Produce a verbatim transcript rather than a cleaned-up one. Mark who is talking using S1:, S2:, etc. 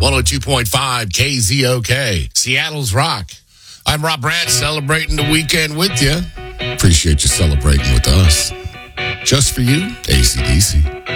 S1: one oh two point five K Z O K, Seattle's Rock. I'm Rob Brandt, celebrating the weekend with you. Appreciate you celebrating with us. Just for you, A C D C.